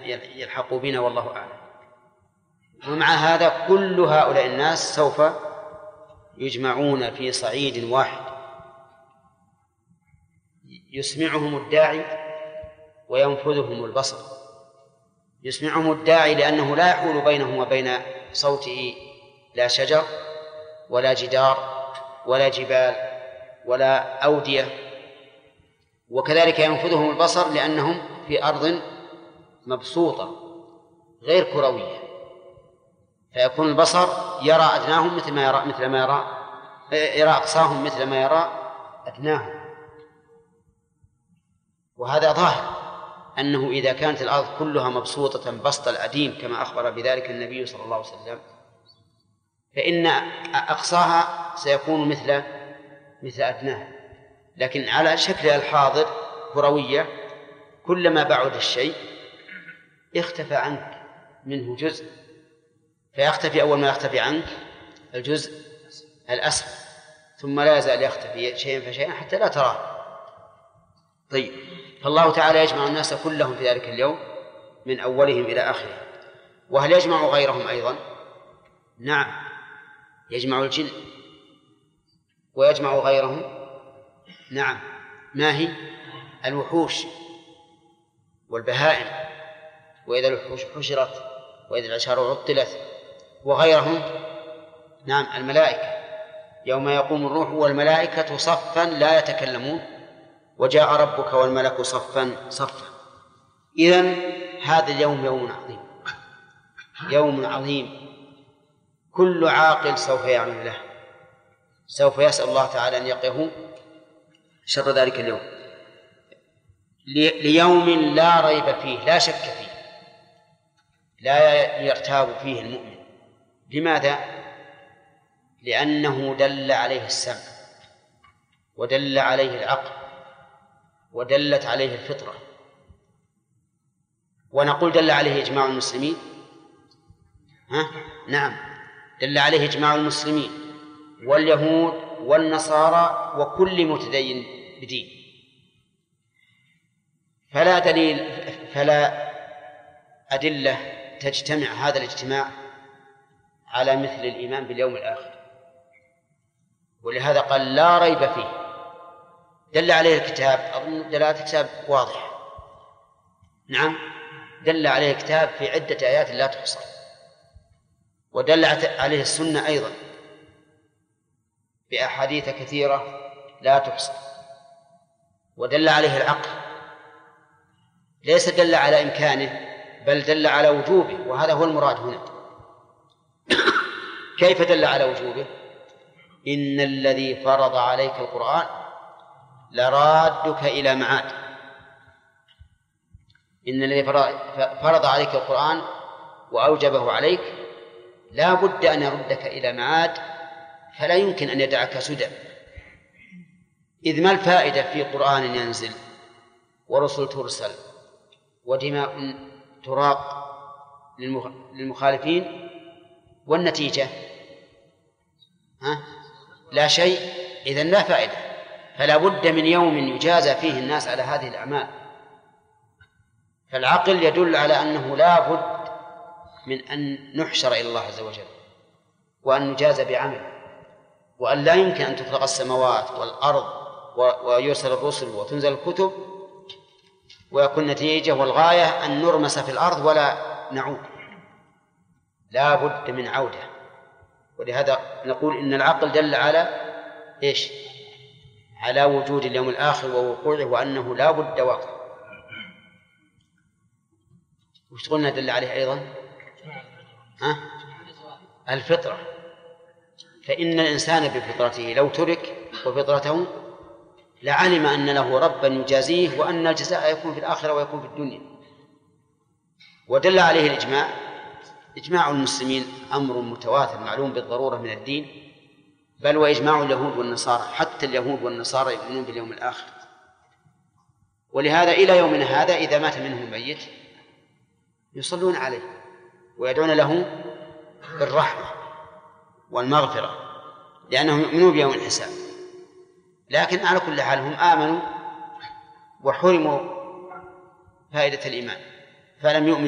يلحقوا بنا والله أعلم. ومع هذا كل هؤلاء الناس سوف يجمعون في صعيد واحد يسمعهم الداعي وينفذهم البصر. يسمعهم الداعي لأنه لا يحول بينهم وبين صوته لا شجر ولا جدار ولا جبال ولا أودية، وكذلك ينفذهم البصر لأنهم في أرض مبسوطة غير كروية، فيكون البصر يرى أدناهم يرى أقصاهم مثل ما يرى أدناهم. وهذا ظاهر أنه إذا كانت الأرض كلها مبسوطة بسط العديم كما أخبر بذلك النبي صلى الله عليه وسلم، فإن أقصاها سيكون مثل أدناها، لكن على شكل الحاضر كروية كلما بعد الشيء اختفى عنك منه جزء، فيختفي أول ما يختفي عنك الجزء الأسفل، ثم لا يزال يختفي شيئا فشيئا حتى لا تراه. طيب، فالله تعالى يجمع الناس كلهم في ذلك اليوم من أولهم إلى آخره. وهل يجمع غيرهم أيضا؟ نعم، يجمع الجن ويجمع غيرهم. نعم، ما هي؟ الوحوش والبهائم، وإذا الوحوش حشرت وإذا العشار عطلت، وغيرهم. نعم، الملائكة يوم يقوم الروح والملائكة صفا لا يتكلمون وجاء ربك والملك صفا صفا. إذن هذا اليوم يوم عظيم، يوم عظيم، كل عاقل سوف يعمل له، سوف يسأل الله تعالى أن يقيه شر ذلك اليوم، ليوم لا ريب فيه لا شك فيه، لا يرتاب فيه المؤمن. لماذا؟ لأنه دل عليه السمع ودل عليه العقل ودلت عليه الفطرة. ونقول دل عليه إجماع المسلمين. نعم، دل عليه إجماع المسلمين واليهود والنصارى وكل متدين بدين. فلا أدلة تجتمع هذا الاجتماع على مثل الإيمان باليوم الآخر، ولهذا قال لا ريب فيه. دل عليه الكتاب، أظن دلالة الكتاب واضحة. نعم، دل عليه الكتاب في عدة آيات لا تحصى، ودل عليه السنة أيضا بأحاديث كثيرة لا تحصى، ودل عليه العقل، ليس دل على إمكانه بل دل على وجوبه، وهذا هو المراد هنا. كيف دل على وجوبه؟ إن الذي فرض عليك القرآن لرادك إلى معاد. إن الذي فرض عليك القرآن وأوجبه عليك لا بد أن يردك إلى معاد، فلا يمكن أن يدعك سدى. إذ ما الفائدة في قرآن ينزل ورسل ترسل ودماء تراق للمخالفين والنتيجة لا شيء؟ إذن لا فائدة. فلا بد من يوم يجازى فيه الناس على هذه الأعمال. فالعقل يدل على أنه لا بد من أن نحشر إلى الله عز وجل وأن نجازى بعمل، وأن لا يمكن أن تخلق السماوات والأرض ويرسل الرسل وتنزل الكتب ويكون نتيجة والغاية أن نرمس في الأرض ولا نعود. لا بد من عودة. ولهذا نقول إن العقل دل على إيش؟ على وجود اليوم الآخر ووقوعه وأنه لا بد واقع. وش قلنا دل عليه أيضا؟ الفطرة. فإن الإنسان بفطرته لو ترك وفطرته لعلم أن له ربا يجازيه وأن الجزاء يكون في الآخرة ويكون في الدنيا. ودل عليه الإجماع. إجماع المسلمين أمر متواتر معلوم بالضرورة من الدين، بل وإجماع اليهود والنصارى، حتى اليهود والنصارى يؤمنون باليوم الآخر. ولهذا إلى يومنا هذا إذا مات منهم الميت يصلون عليه ويدعون له بالرحمة والمغفرة لأنهم يؤمنون بيوم الحساب. لكن على كل حال هم آمنوا وحرموا فائدة الإيمان فلم يؤمنوا